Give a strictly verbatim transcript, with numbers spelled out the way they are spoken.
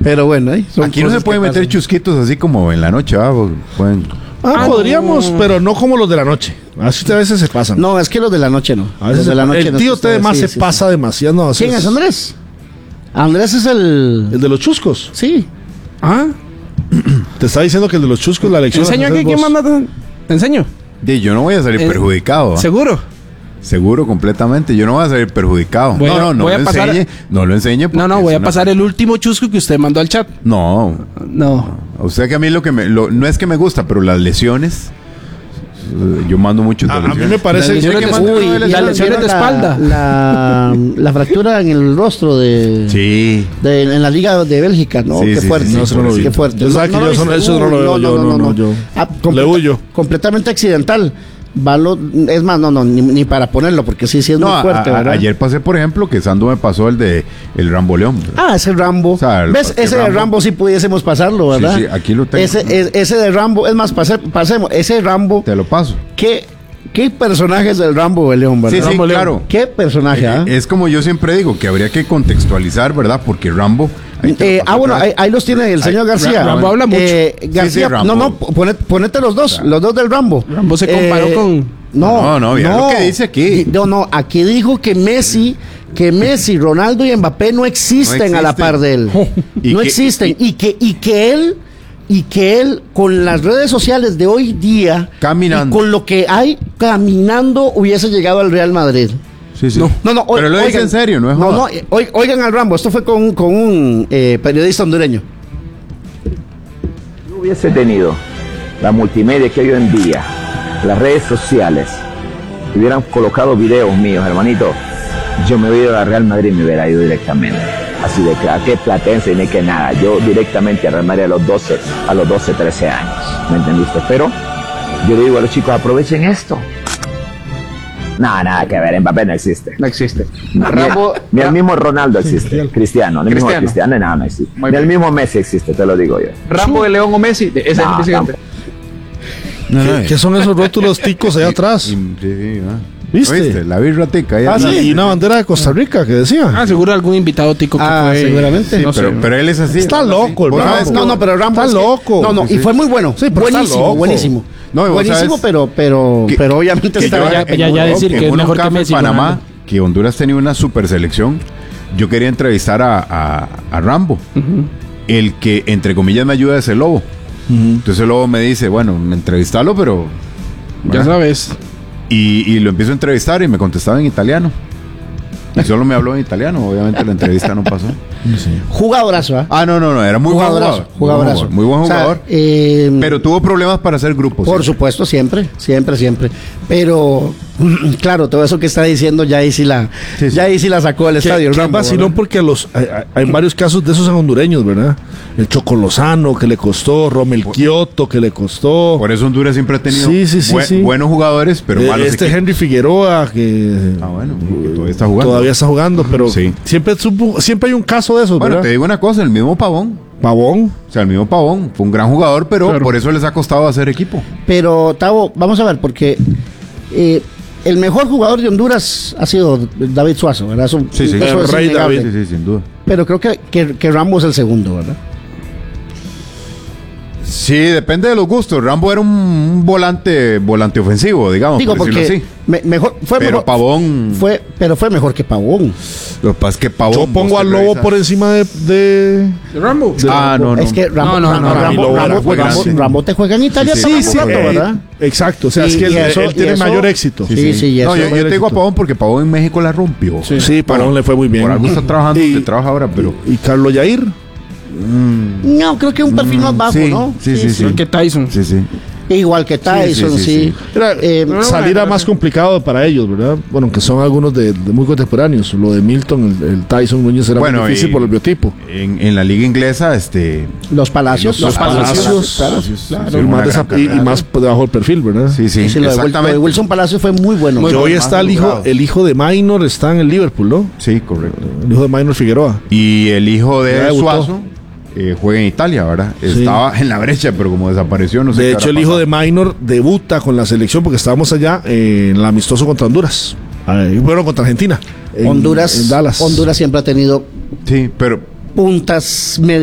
Pero bueno, ¿eh? Aquí no se pueden meter pasan. chusquitos así como en la noche, ¿ah? Pueden... Ah, ah, podríamos, no. pero no como los de la noche. Así a veces se pasan. No, es que los de la noche no. A veces los de la noche el tío no, más sí, se sí, pasa sí. demasiado. No, ¿Quién es Andrés? Andrés es el... ¿El de los chuscos? Sí. Ah. Te está diciendo que el de los chuscos la lección... ¿Te enseño aquí? ¿Quién manda? ¿Te enseño? Sí, yo no voy a salir eh, perjudicado. ¿eh? ¿Seguro? Seguro, completamente. Yo no voy a salir perjudicado. Voy no, a, no, no lo pasar, enseñe. No lo enseñe. No, no, voy a pasar una... el último chusco que usted mandó al chat. No. No. O sea que a mí lo que me... Lo, no es que me gusta, pero las lesiones... Yo mando mucho. A, a mí me parece... Las lesiones, que de, uy, las lesiones, lesiones de espalda. La, la, la fractura en el rostro de... Sí. De, en la Liga de Bélgica, ¿no? Sí, qué sí, fuerte. Sí, no, sí, no, qué fuerte. Yo sé que yo son, eso no lo veo. Yo no, no, yo... Ah, completa, le huyo. Completamente accidental. Valo, es más, no, no, ni, ni para ponerlo, porque sí, sí es no, muy fuerte, a, a, ¿verdad? Ayer pasé, por ejemplo, que Sando me pasó el de el Rambo León. ¿Verdad? Ah, ese Rambo. O sea, ¿ves? Ese Rambo, de Rambo sí pudiésemos pasarlo, ¿verdad? Sí, sí, aquí lo tengo. Ese, ¿no? es, ese de Rambo, es más, pase, pasemos, ese Rambo. Te lo paso. ¿Qué, qué personaje es del Rambo de León, verdad? Sí, sí, Rambo claro. León. ¿Qué personaje, eh, ¿eh? Es como yo siempre digo, que habría que contextualizar, ¿verdad? Porque Rambo... Eh, ah, bueno, ahí, ahí los tiene el señor Ay, García. Rambo habla mucho. Eh, García, sí, sí, no, no, ponete, ponete los dos, los dos del Rambo. Rambo se comparó eh, con... No, no, no, mira lo que dice aquí. No, no, aquí dijo que Messi, que Messi, Ronaldo y Mbappé no existen, no existen. a la par de él. No que, existen. Y, y, que, y que él, y que él, con las redes sociales de hoy día, caminando, y con lo que hay caminando, hubiese llegado al Real Madrid. Sí, sí. No, no, no. Pero lo dice en serio, ¿no es No, no, oigan al Rambo. Esto fue con, con un eh, periodista hondureño. Si hubiese tenido la multimedia que hoy en día, las redes sociales, hubieran colocado videos míos, hermanito, yo me hubiera ido a Real Madrid y me hubiera ido directamente. Así de que a qué platense ni que nada. Yo directamente a Real Madrid a los doce, a los doce, trece años. ¿Me entendiste? Pero yo le digo a los chicos, aprovechen esto. Nada, nada que ver, Mbappé no existe. No existe. Ni, Rambo, ni el mismo Ronaldo existe. Sí, Cristiano, ni el mismo Cristiano, nada, no existe. Muy ni bien. El mismo Messi existe, te lo digo yo. Rambo de León o Messi, ese no, es el presidente. No, no, ¿Qué, ¿Qué son esos rótulos ticos allá atrás? Sí, sí, ah. ¿Viste? ¿Viste? La birra tica. Ah, sí, y una bandera de Costa Rica que decía. Ah, seguro algún invitado tico que ah, fue. seguramente. Sí, no pero, sé. pero él es así. Está loco el Rambo. No, no, pero Rambo está es loco. Que, no, no, sí, y fue muy bueno. Sí, buenísimo, buenísimo. No, buenísimo, sabes, pero, pero, que, pero obviamente que está ya, ya, ya decir que es mejor que Messi. En Panamá, que Honduras tenía una super selección. Yo quería entrevistar a, a, a Rambo, uh-huh. el que entre comillas me ayuda es el Lobo. Uh-huh. Entonces el Lobo me dice, bueno, entrevistarlo, pero ya sabes. Y, y lo empiezo a entrevistar y me contestaba en italiano. Y solo me habló en italiano. Obviamente la entrevista no pasó. Sí. Jugadorazo, ¿eh? Ah, no, no, no. Era muy jugadorazo, buen jugador. Jugadorazo. Muy buen jugador. O sea, eh, pero tuvo problemas para hacer grupos. Por ¿sí? supuesto, siempre. Siempre, siempre. Pero, claro, todo eso que está diciendo ya ahí sí la, sí, sí. Ya ahí sí la sacó del estadio. Es vacilón porque los, hay, hay varios casos de esos hondureños, ¿verdad? El Choco Lozano que le costó, Romel Kioto que le costó. Por eso Honduras siempre ha tenido sí, sí, sí, bu- sí. buenos jugadores, pero eh, malos Este equipos. Henry Figueroa que, ah, bueno, que todavía está jugando. Todavía está jugando, pero sí. siempre, supo, siempre hay un caso de esos, bueno, ¿verdad? te digo una cosa, el mismo Pavón. Pavón. O sea, el mismo Pavón fue un gran jugador, pero claro. por eso les ha costado hacer equipo. Pero, Tavo, vamos a ver, porque eh, el mejor jugador de Honduras ha sido David Suazo, ¿verdad? Eso, sí, sí. Eso el es rey innegable. David. Sí, sí, sin duda. Pero creo que, que, que Rambo es el segundo, ¿verdad? Sí, depende de los gustos. Rambo era un, un volante volante ofensivo, digamos. Digo, por porque así. Me, mejor, fue pero mejor, Pavón... Fue, pero fue mejor que Pavón. Lo que pasa es que Pavón... Yo pongo al Lobo revisas. por encima de... ¿De, ¿De Rambo? De ah, no, no. Es que Rambo, no, no, Rambo, no, Rambo, no, Rambo, Rambo, Rambo, sí. Rambo te juega en Italia. Sí, sí, sí, rato, eh, ¿verdad? Exacto, o sea, Y, es que él, eso, él tiene eso, mayor éxito. Sí, sí, sí y no, eso, yo, yo te digo a Pavón porque Pavón en México la rompió. Sí, sí Pavón bueno, le fue muy bien. Por algo está trabajando, y, te trabaja ahora, pero... ¿Y, y Carlos Yair? Mm. No, creo que un perfil mm, más bajo, sí, ¿no? Sí, sí, sí. Igual que Tyson. Sí, sí. Igual que Tyson, sí. sí, sí, sí. Era, eh, salir a más complicado para ellos, ¿verdad? Bueno, que son algunos de, de muy contemporáneos. Lo de Milton, el, el Tyson Núñez era bueno, muy difícil y, por el biotipo. En, en la liga inglesa, este... Los Palacios. Los, los Palacios. Palacios, claro, claro, claro. Y, más esa, y, y más debajo del perfil, ¿verdad? Sí, sí, sí, exactamente. Lo de Wilson Palacios fue muy bueno. Que hoy está el hijo, el hijo de Maynor, está en el Liverpool, ¿no? Sí, correcto. El hijo de Maynor Figueroa. Y el hijo de Suazo... Eh, juega en Italia, ¿verdad? Sí. Estaba en la brecha, pero como desapareció, no sé. De qué hecho, el pasado. hijo de Maynor debuta con la selección porque estábamos allá eh, en el amistoso contra Honduras. Y bueno, contra Argentina. En, Honduras, en Dallas. Honduras siempre ha tenido sí, pero puntas medias.